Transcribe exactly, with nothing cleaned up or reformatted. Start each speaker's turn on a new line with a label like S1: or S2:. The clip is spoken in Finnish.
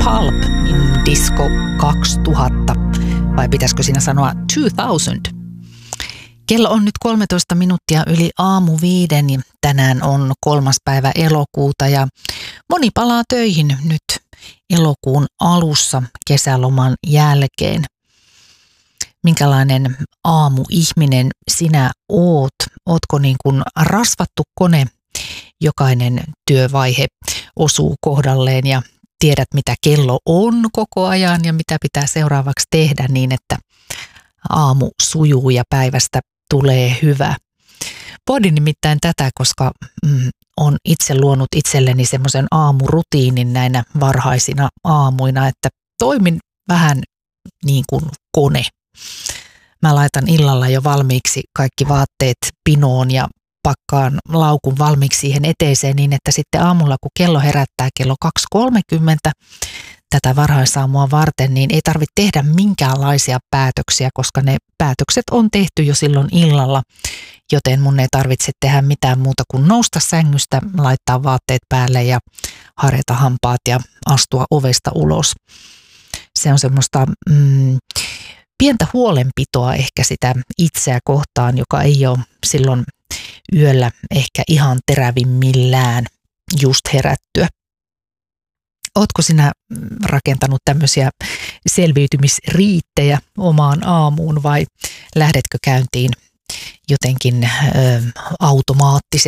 S1: Pulp in Disco kaksituhatta, vai pitäisikö siinä sanoa kaksituhatta? Kello on nyt kolmetoista minuuttia yli aamu viiden ja tänään on kolmas päivä elokuuta ja moni palaa töihin nyt elokuun alussa kesäloman jälkeen. Minkälainen aamuihminen sinä oot? Ootko niin kuin rasvattu kone? Jokainen työvaihe osuu kohdalleen ja tiedät mitä kello on koko ajan ja mitä pitää seuraavaksi tehdä niin, että aamu sujuu ja päivästä tulee hyvä. Pohdin nimittäin tätä, koska mm, on itse luonut itselleni semmoisen aamurutiinin näinä varhaisina aamuina, että toimin vähän niin kuin kone. Mä laitan illalla jo valmiiksi kaikki vaatteet pinoon ja pakkaan laukun valmiiksi siihen eteiseen niin, että sitten aamulla kun kello herättää kello kaksi kolmekymmentä tätä varhaisaamua varten, niin ei tarvitse tehdä minkäänlaisia päätöksiä, koska ne päätökset on tehty jo silloin illalla, joten mun ei tarvitse tehdä mitään muuta kuin nousta sängystä, laittaa vaatteet päälle ja harjata hampaat ja astua ovesta ulos. Se on semmoista mm, pientä huolenpitoa ehkä sitä itseä kohtaan, joka ei ole silloin yöllä ehkä ihan terävimmillään just herättyä. Ootko sinä rakentanut tämmöisiä selviytymisriittejä omaan aamuun vai lähdetkö käyntiin jotenkin ö, automaattisesti